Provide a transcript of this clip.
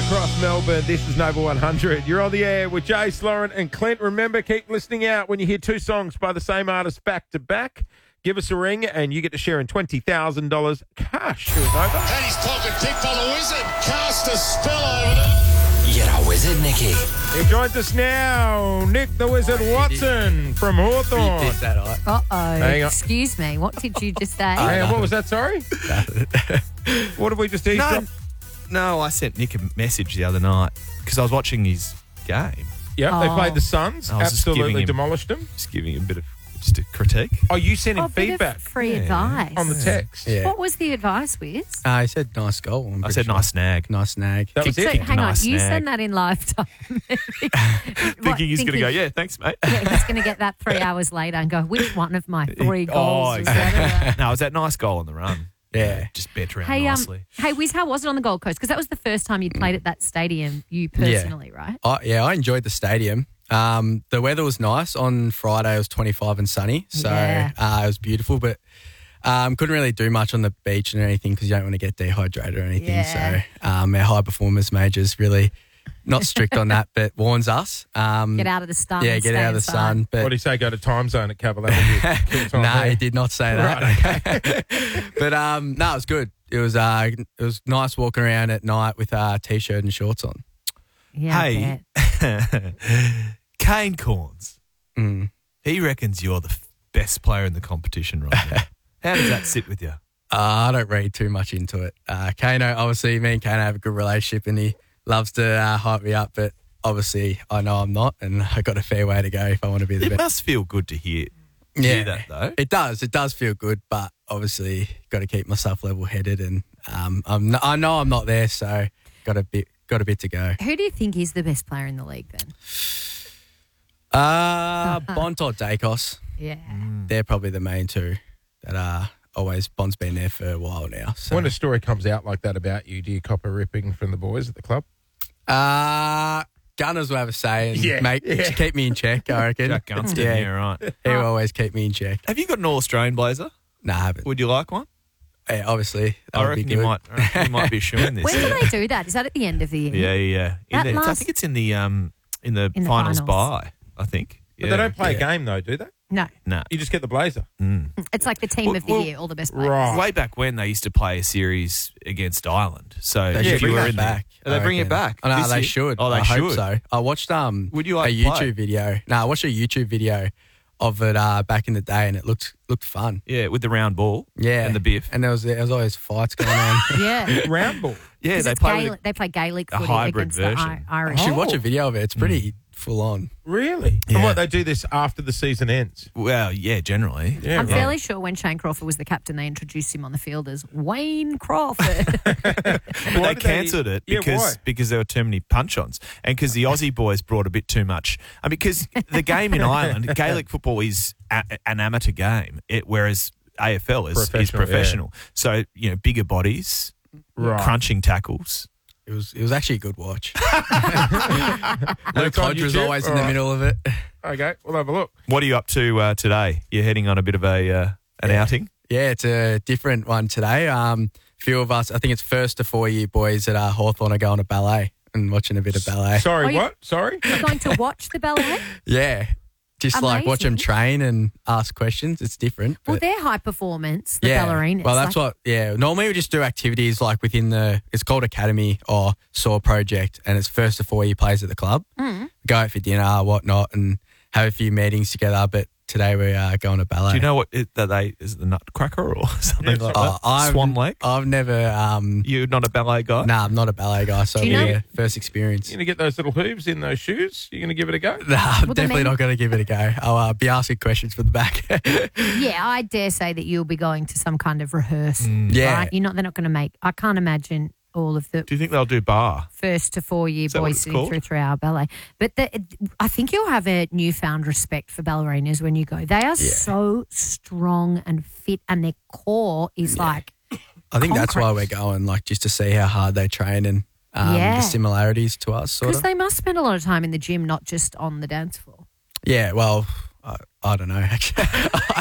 across Melbourne. This is Nova 100. You're on the air with Jace, Lauren and Clint. Remember, keep listening out when you hear two songs by the same artist back to back. Give us a ring and you get to share in $20,000 cash. Here we go. And his pocket pick for the Wizard. Cast a spell over it. Get a Wizard, Nicky. He joins us now, Nick the Wizard Watson from Hawthorn. Is that right? Hang on. Excuse me. What did you just say? Hang on, what was that, sorry? What did we just eavesdrop? No, I sent Nick a message the other night because I was watching his game. Yep, they played the Suns. I was just Absolutely giving him- demolished them. Just giving him a bit of just a critique. Oh, you sent him A bit of feedback free advice. on the text. Yeah. What was the advice, Wiz? He said nice goal. I said nice snag. Nice snag. That was So it. hang on, Nice you snag. send that in lifetime. Thinking he's going to go, yeah, thanks, mate. Yeah, he's going to get that 3 hours later and go, which one of my three goals was exactly. that? No, it was that nice goal on the run. Yeah. Just bent around Hey, nicely. hey, Wiz, how was it on the Gold Coast? Because that was the first time you'd played at that stadium, you personally, right? I enjoyed the stadium. The weather was nice. On Friday, it was 25 and sunny. So Yeah. it was beautiful, but couldn't really do much on the beach and anything because you don't want to get dehydrated or anything. Yeah. So our high performance majors really not strict on that, but warns us. Get out of the sun. Yeah, and get stay out of the inside. sun. But What did he say? Go to time zone at Cavill Avenue. Kill time no, there. he did not say that. Right, okay. But no, it was good. It was nice walking around at night with a t-shirt and shorts on. Yeah, I Hey. bet. Kane Corns. He reckons you're the best player in the competition right now. How does that sit with you? I don't read too much into it. Kano, obviously, me and Kano have a good relationship and he loves to hype me up, but obviously I know I'm not and I got a fair way to go if I want to be the It best. must feel good to hear that, though. It does feel good, but obviously got to keep myself level-headed and I know I'm not there, so got a bit to go. Who do you think is the best player in the league then? Bont or Dacos, Yeah. they're probably the main two that are always. Bont's been there for a while now. So. When a story comes out like that about you, do you cop a ripping from the boys at the club? Gunners will have a say and Yeah. keep me in check, I reckon. Jack Gunston, yeah, right. He will always keep me in check. Have you got an All-Australian blazer? No, I haven't. Would you like one? Yeah, obviously, that I would be reckon good. you might be showing this. When do they do that? Is that at the end of the year? Yeah. That I last- think it's in the finals finals. bye, I think. But they don't play a game, though, do they? No. No. You just get the blazer. It's like the team of the Well, year, all the best players. Right. Way back when they used to play a series against Ireland. So They if should you bring were that in back. there, they I bring it reckon. back. Oh, no, this they year? should. Oh, they I should. hope so. I watched Would you a like to YouTube play? video. No, I watched a YouTube video of it back in the day, and it looked fun. Yeah, with the round ball. Yeah, And the biff. and there was always fights going on. Yeah. Round ball. Yeah, 'Cause they it's play. Gaelic, they play Gaelic a footy hybrid against version. the Irish. You should Oh. watch a video of it. It's pretty full on. Really? Yeah. And what, they do this after the season ends? Well, yeah, generally. Yeah, I'm right. fairly sure when Shane Crawford was the captain, they introduced him on the field as Wayne Crawford. But Why they did cancelled it Yeah, why? because there were too many punch-ons and because the Aussie boys brought a bit too much. And because the game in Ireland, Gaelic football is an amateur game, whereas AFL is professional. So, bigger bodies, Right. crunching tackles. It was actually a good watch. And Luke it's on Hodge was YouTube? always in All the right. middle of it. Okay, we'll have a look. What are you up to today? You're heading on a bit of an outing? Yeah, it's a different one today. Few of us, I think it's first to 4 year boys at Hawthorn are going to ballet and watching a bit of ballet. Sorry, Oh, you- what? Sorry? You're going to watch the ballet? Yeah. Just like watch them Amazing. train and ask questions. It's different. Well, but- they're high performance, the yeah. ballerinas. Well, that's like, Normally we just do activities like within it's called Academy or SOAR project, and it's first to 4 year plays at the club. Go out for dinner, whatnot, and have a few meetings together. But today we are going to ballet. Do you know what is it the Nutcracker or something like that? I've- Swan Lake? I've never. You're not a ballet guy? Nah, I'm not a ballet guy, so Do it'll you be know- a first experience. You're going to get those little hooves in those shoes? You're going to give it a go? Nah, I'm Well, the definitely men- not going to give it a go. I'll be asking questions from the back. yeah, I dare say that you'll be going to some kind of rehearsal. Yeah. Right? They're not going to make, I can't imagine all of the Do you think they'll do bar? first to 4 year that what boys it's sitting called? through 3 hour ballet. But I think you'll have a newfound respect for ballerinas when you go. They are so strong and fit, and their core is like. I think that's why concrete. we're going, like just to see how hard they train and Yeah. the similarities to us, sort Because of. they must spend a lot of time in the gym, not just on the dance floor. Yeah, well, I don't know, actually.